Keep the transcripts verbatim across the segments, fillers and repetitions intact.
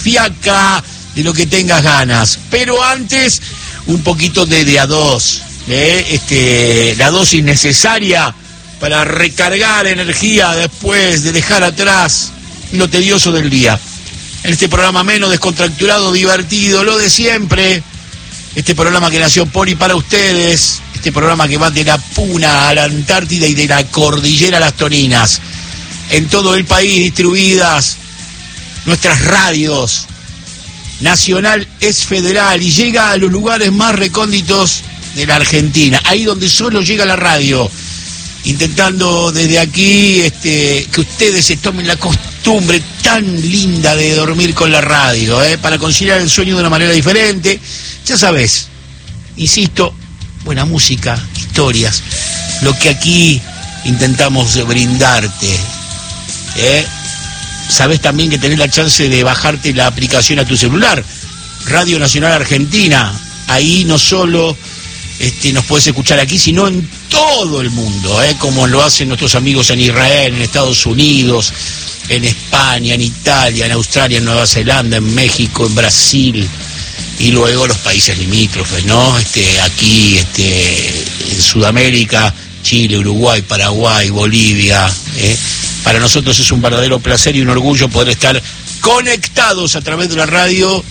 fiaca, de lo que tengas ganas. Pero antes, un poquito de de a dos, ¿eh? este, la dosis necesaria para recargar energía después de dejar atrás lo tedioso del día. En este programa menos descontracturado, divertido, lo de siempre. Este programa que nació por y para ustedes. Este programa que va de la Puna a la Antártida y de la Cordillera a las Toninas. En todo el país distribuidas nuestras radios. Nacional es federal y llega a los lugares más recónditos de la Argentina. Ahí donde solo llega la radio. Intentando desde aquí este, que ustedes se tomen la costumbre tan linda de dormir con la radio, ¿eh? Para conciliar el sueño de una manera diferente. Ya sabes, insisto, buena música, historias, lo que aquí intentamos brindarte, ¿eh? Sabes también que tenés la chance de bajarte la aplicación a tu celular, Radio Nacional Argentina. Ahí no solo este, nos puedes escuchar aquí, sino en todo el mundo, ¿eh? Como lo hacen nuestros amigos en Israel, en Estados Unidos, en España, en Italia, en Australia, en Nueva Zelanda, en México, en Brasil, y luego los países limítrofes, ¿no? Este, aquí, este, en Sudamérica, Chile, Uruguay, Paraguay, Bolivia, ¿eh? Para nosotros es un verdadero placer y un orgullo poder estar conectados a través de la radio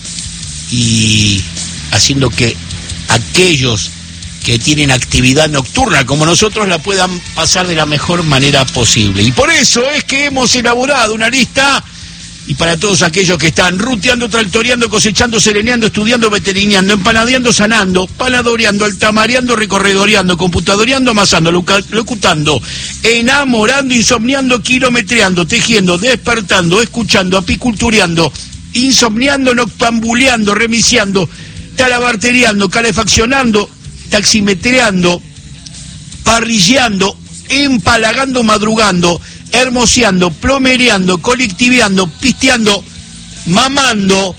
y haciendo que aquellos que tienen actividad nocturna como nosotros la puedan pasar de la mejor manera posible. Y por eso es que hemos elaborado una lista, y para todos aquellos que están ruteando, tractoreando, cosechando, sereneando, estudiando, veterineando, empanadeando, sanando, paladoreando, altamareando, recorredoreando, computadoreando, amasando, locutando, enamorando, insomniando, kilometreando, tejiendo, despertando, escuchando, apicultureando, insomniando, noctambuleando, remisiando, talabarteriando, calefaccionando, taximetreando, parrilleando, empalagando, madrugando, hermoseando, plomereando, colectiveando, pisteando, mamando,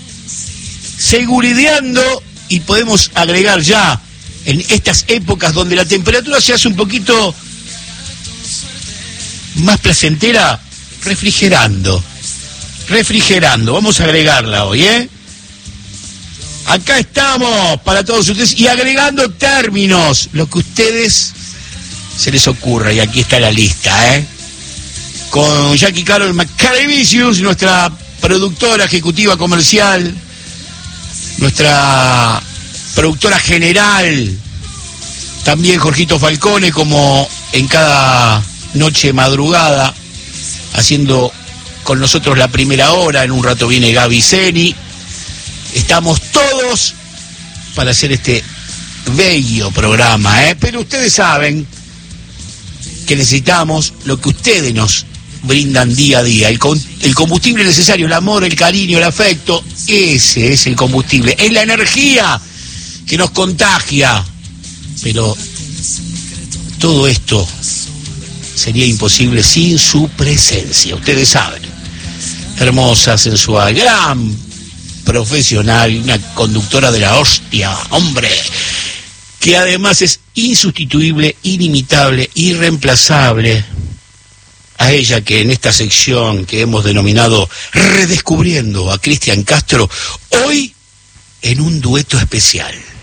segurideando, y podemos agregar ya en estas épocas donde la temperatura se hace un poquito más placentera, refrigerando, refrigerando, vamos a agregarla hoy, ¿eh? Acá estamos para todos ustedes y agregando términos, lo que a ustedes se les ocurra, y aquí está la lista, ¿eh? Con Jackie Carol McCarevicius, nuestra productora ejecutiva comercial, nuestra productora general, también Jorgito Falcone, como en cada noche madrugada, haciendo con nosotros la primera hora. En un rato viene Gaby Zeni. Estamos todos para hacer este bello programa, ¿eh? Pero ustedes saben que necesitamos lo que ustedes nos brindan día a día, el, con, el combustible necesario, el amor, el cariño, el afecto. Ese es el combustible, es la energía que nos contagia. Pero todo esto sería imposible sin su presencia, ustedes saben. Hermosa, sensual, gran profesional, una conductora de la hostia, hombre, que además es insustituible, inimitable, irreemplazable. A ella, que en esta sección que hemos denominado Redescubriendo a Cristian Castro, hoy en un dueto especial.